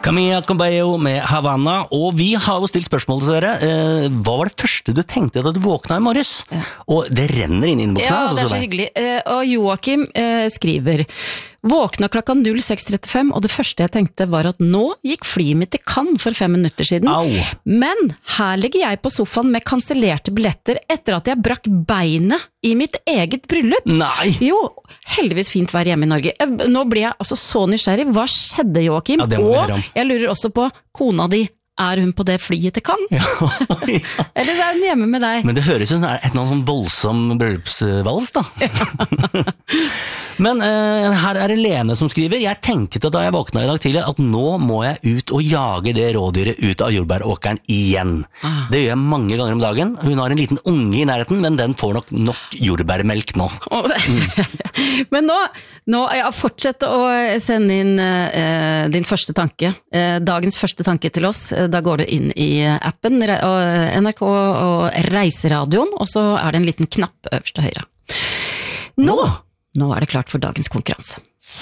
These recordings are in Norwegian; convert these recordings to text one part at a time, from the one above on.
Camilla Cabello med Havana, og vi har jo stilt spørsmål til dere. Hva var det første du tenkte da du våkna i morges? Ja. Og det renner inn i innboksen her. Ja, det så hyggelig. Og Joachim skriver, våkna klokka 06:35, og det første jeg tenkte var at nå gikk flyet mitt til Cannes for 5 minutter siden. Au. Men her ligger jeg på sofaen med kansellerte billetter etter at jeg brakk beinet i mitt eget bryllup. Nei! Jo, heldigvis fint vær hjemme i Norge. Nå blir jeg altså så nysgjerrig. Hva skjedde, Joachim? Ja, det må vi høre om. Jeg lurer også på kona di. Er hun på det flyet til Cannes? Ja. Eller er hun hjemme med deg? Men det høres jo som et noe sånn voldsom bryllupsvals, da. Men her er det Lene som skriver, jeg tenkte da jeg våkna i dag tidlig at nå må jeg ut og jage det rådyret ut av jordbæråkeren igjen. Det gjør jeg mange ganger om dagen. Hun har en liten unge i nærheten, men den får nok jordbærmelk nå. Men nå fortsett å sende inn din første tanke. Dagens første tanke til oss. Da går du inn i appen NRK og Reiseradioen, og så er det en liten knapp øverst til høyre. Nå er det klart for dagens konkurranse.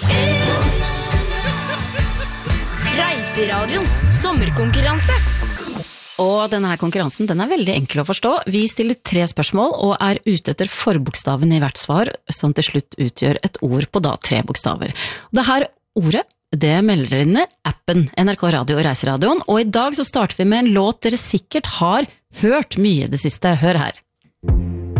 Reiseradions sommerkonkurranse. Og denne her konkurransen, den er veldig enkel å forstå. Vi stiller 3 spørsmål og er ute etter forbokstaven i hvert svar, som til slutt utgjør et ord på da 3 bokstaver. Det her ordet, det melder inn appen NRK Radio og Reiseradioen, og i dag så starter vi med en låt dere sikkert har hørt mye det siste. Hør her.